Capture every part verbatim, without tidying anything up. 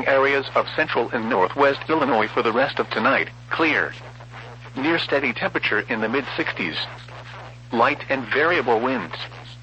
areas of central and northwest Illinois for the rest of tonight, clear. Near steady temperature in the mid sixties. Light and variable winds.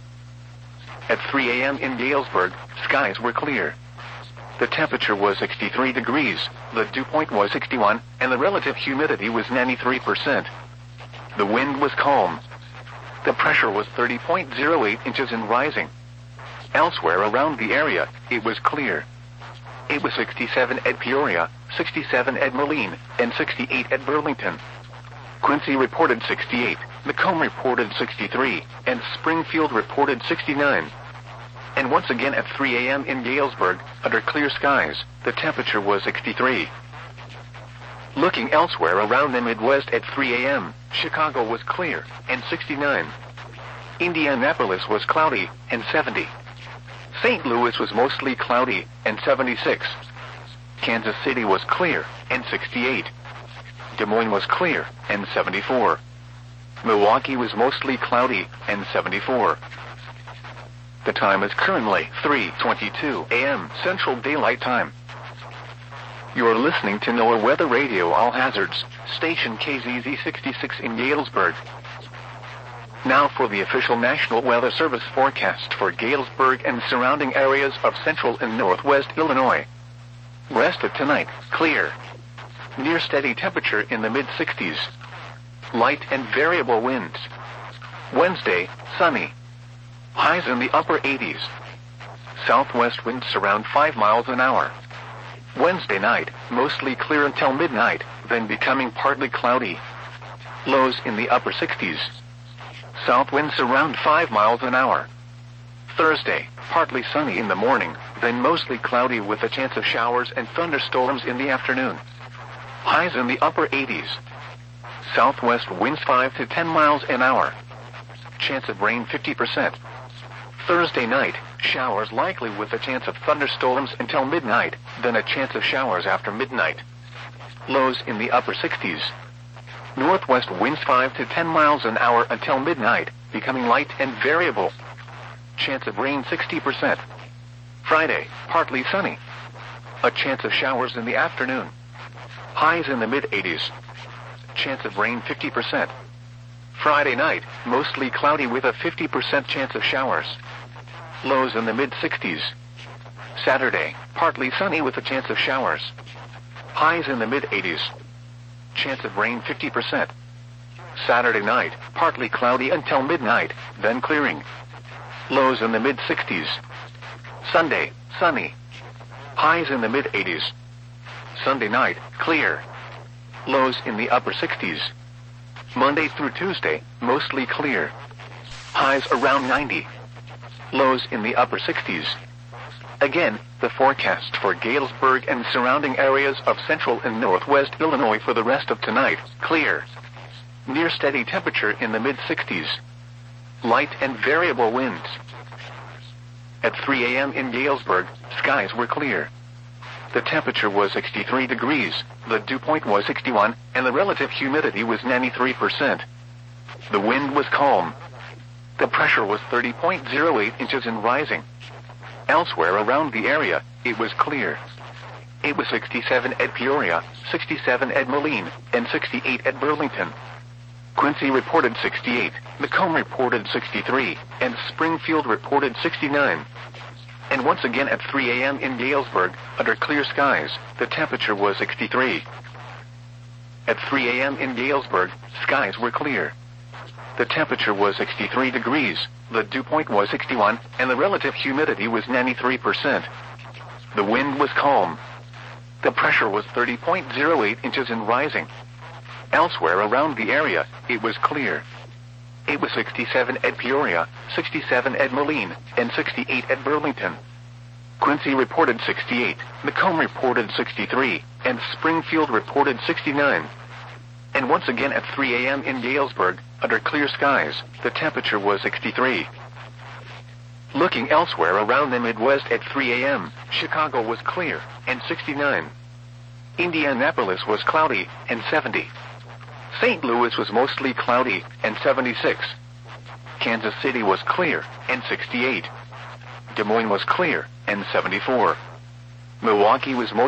At three a m in Galesburg, skies were clear. The temperature was sixty-three degrees, the dew point was sixty-one, and the relative humidity was ninety-three percent. The wind was calm. The pressure was thirty point zero eight inches and rising. Elsewhere around the area, it was clear. It was sixty-seven at Peoria, sixty-seven at Moline, and sixty-eight at Burlington. Quincy reported sixty-eight, Macomb reported sixty-three, and Springfield reported sixty-nine. And once again at three a m in Galesburg, under clear skies, the temperature was sixty-three. Looking elsewhere around the Midwest at three a m, Chicago was clear, and sixty-nine. Indianapolis was cloudy, and seventy. Saint Louis was mostly cloudy, and seventy-six. Kansas City was clear, and sixty-eight. Des Moines was clear, and seventy-four. Milwaukee was mostly cloudy, and seventy-four. The time is currently three twenty-two a m Central Daylight Time. You are listening to NOAA Weather Radio All Hazards, station K Z Z sixty-six in Galesburg. Now for the official National Weather Service forecast for Galesburg and surrounding areas of central and northwest Illinois. Rest of tonight, clear. Near steady temperature in the mid sixties. Light and variable winds. Wednesday, sunny. Highs in the upper eighties. Southwest winds around five miles an hour. Wednesday night, mostly clear until midnight, then becoming partly cloudy. Lows in the upper sixties. South winds around five miles an hour. Thursday, partly sunny in the morning, then mostly cloudy with a chance of showers and thunderstorms in the afternoon. Highs in the upper eighties. Southwest winds five to ten miles an hour. Chance of rain fifty percent. Thursday night, showers likely with a chance of thunderstorms until midnight, then a chance of showers after midnight. Lows in the upper sixties. Northwest winds five to ten miles an hour until midnight, becoming light and variable. Chance of rain sixty percent. Friday, partly sunny. A chance of showers in the afternoon. Highs in the mid eighties. Chance of rain fifty percent. Friday night, mostly cloudy with a fifty percent chance of showers. Lows in the mid sixties. Saturday, partly sunny with a chance of showers. Highs in the mid eighties. Chance of rain fifty percent. Saturday night, partly cloudy until midnight, then clearing. Lows in the mid sixties. Sunday, sunny. Highs in the mid eighties. Sunday night, clear. Lows in the upper sixties. Monday through Tuesday, mostly clear. Highs around ninety. Lows in the upper sixties. Again, the forecast for Galesburg and surrounding areas of central and northwest Illinois for the rest of tonight, clear. Near steady temperature in the mid sixties. Light and variable winds. At three a m in Galesburg, skies were clear. The temperature was sixty-three degrees, the dew point was sixty-one, and the relative humidity was ninety-three percent. The wind was calm. The pressure was thirty point zero eight inches and rising. Elsewhere around the area, it was clear. It was sixty-seven at Peoria, sixty-seven at Moline, and sixty-eight at Burlington. Quincy reported sixty-eight, Macomb reported sixty-three, and Springfield reported sixty-nine. And once again at three a m in Galesburg, under clear skies, the temperature was sixty-three. At three a m in Galesburg, skies were clear. The temperature was sixty-three degrees, the dew point was sixty-one, and the relative humidity was ninety-three percent. The wind was calm. The pressure was thirty point zero eight inches and rising. Elsewhere around the area, it was clear. It was sixty-seven at Peoria, sixty-seven at Moline, and sixty-eight at Burlington. Quincy reported sixty-eight, Macomb reported sixty-three, and Springfield reported sixty-nine. And once again at three a m in Galesburg, under clear skies, the temperature was sixty-three. Looking elsewhere around the Midwest at three a m, Chicago was clear, and sixty-nine. Indianapolis was cloudy, and seventy. Saint Louis was mostly cloudy, and seventy-six. Kansas City was clear, and sixty-eight. Des Moines was clear, and seventy-four. Milwaukee was mostly